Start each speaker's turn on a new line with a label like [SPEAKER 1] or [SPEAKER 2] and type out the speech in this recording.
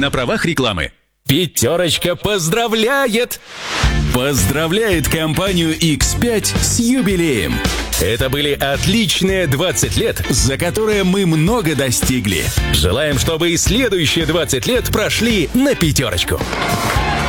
[SPEAKER 1] на правах рекламы.
[SPEAKER 2] Пятерочка поздравляет!
[SPEAKER 1] Поздравляет компанию X5 с юбилеем.
[SPEAKER 2] Это были отличные 20 лет,
[SPEAKER 1] за которые мы много достигли.
[SPEAKER 2] Желаем, чтобы и следующие 20 лет прошли на пятерочку.